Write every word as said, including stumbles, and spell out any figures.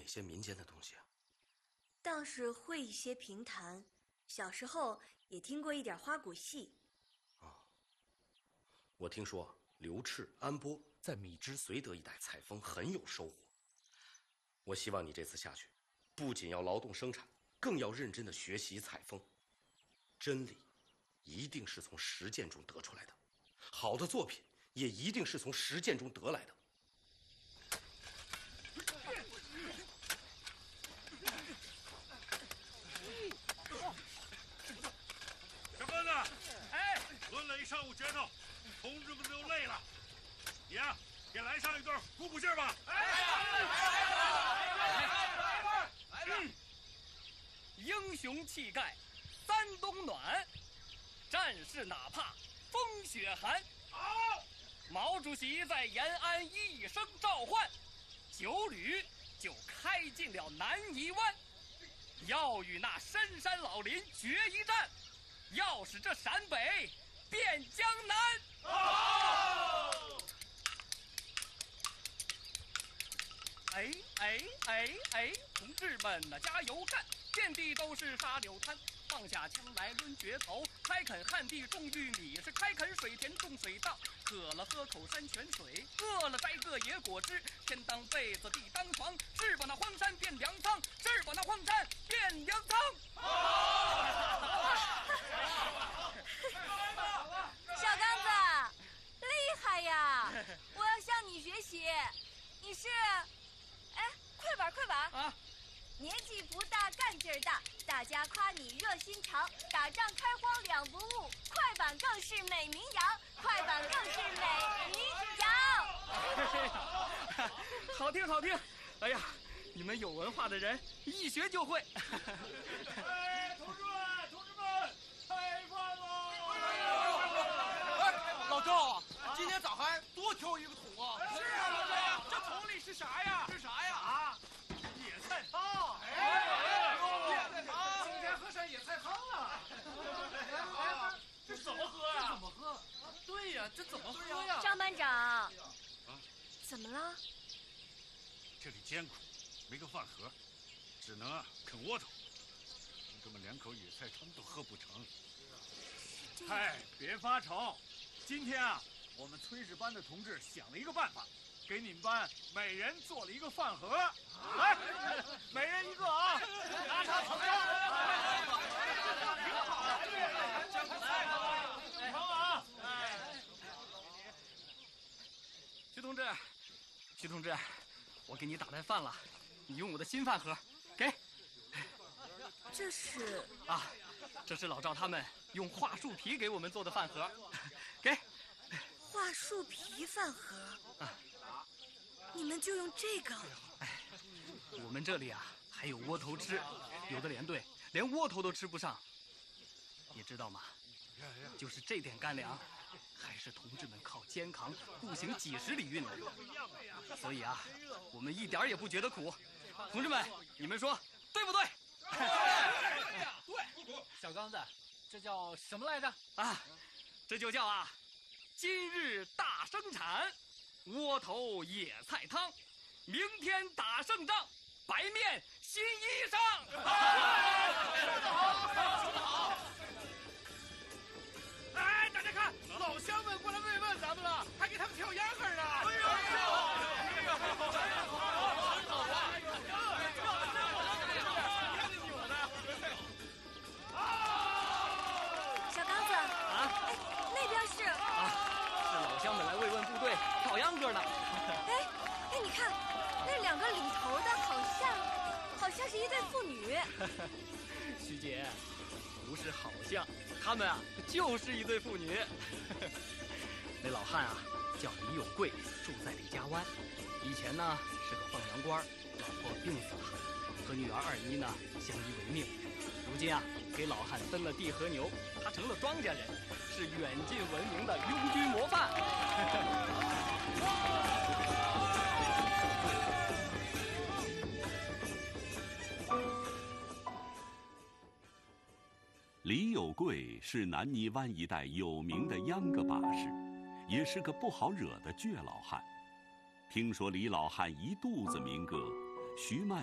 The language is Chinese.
哪些民间的东西啊？ 倒是会一些评弹，小时候也听过一点花鼓戏。 哦，我听说刘炽、安波在米脂绥德一带采风很有收获。我希望你这次下去，不仅要劳动生产，更要认真的学习采风。真理一定是从实践中得出来的，好的作品也一定是从实践中得来的。 小哥子，哎，抡了一上午拳头，同志们都累了，你呀、啊，给来上一段鼓鼓劲儿吧。哎， 来吧！英雄气概，三冬暖，战士哪怕风雪寒。好，毛主席在延安一声召唤，九旅就开进了南泥湾，要与那深山老林决一战，要使这陕北变江南。好！哎哎哎哎，同志们呐，加油干！遍地都是沙柳滩，放下枪来抡决头，开垦旱地种玉米，是开垦水田种水稻，渴了喝口山泉水，饿了摘个野果汁，天当被子地当床，是把那荒山变粮仓，是把那荒山变粮仓。 小刚子，厉害呀！我要向你学习。你是，哎，快板快板啊！年纪不大，干劲儿大，大家夸你热心肠，打仗开荒两不误，快板更是美名扬，快板更是美名扬。 好听好听，哎呀，你们有文化的人一学就会。 哎，同志们，同志们，开饭喽！ 哎，老赵啊，今天咋还多挑一个桶啊？ 是啊，老赵，这桶里是啥呀？ 是啥呀？ 啊，野菜汤。 哎，野菜汤， 今天喝上野菜汤了。哎，这怎么喝呀？ 怎么喝？对呀，这怎么喝呀？ 张班长， 啊， 怎么了？ 这里艰苦，没个饭盒，只能啊啃窝头。同志们连口野菜汤都喝不成。嗨，别发愁，今天啊，我们炊事班的同志想了一个办法，给你们班每人做了一个饭盒。来，每人一个啊，拿茶盛上。挺好，来，盛啊！哎， 徐同志，徐同志，我给你打来饭了，你用我的新饭盒，给。 这是啊，这是老赵他们用桦树皮给我们做的饭盒，给。 桦树皮饭盒啊，你们就用这个？ 哎，我们这里啊还有窝头吃，有的连队连窝头都吃不上，你知道吗？就是这点干粮，还是同志们靠肩扛步行几十里运来的，所以啊，我们一点也不觉得苦。同志们，你们说对不对？ 对，小刚子，这叫什么来着？ 啊，这就叫啊，今日大生产，窝头野菜汤，明天打胜仗，白面新衣裳。说得好，说得好。 哎，大家看，老乡们过来慰问咱们了，还给他们跳秧歌呢。哎呦，哎呦，真好，真好啊！ 小刚子啊，哎，那边是啊，是老乡们来慰问部队跳秧歌呢。 哎哎，你看那两个领头的，好像好像是一对父女。 徐姐，不是好像，他们啊就是一对父女。那老汉啊叫李有贵，住在李家湾，以前呢是个放羊官，老婆病死了，和女儿二妮呢相依为命。如今啊给老汉分了地和牛，他成了庄稼人，是远近闻名的拥军模范。 李有贵是南泥湾一带有名的秧歌把式，也是个不好惹的倔老汉。听说李老汉一肚子民歌，徐曼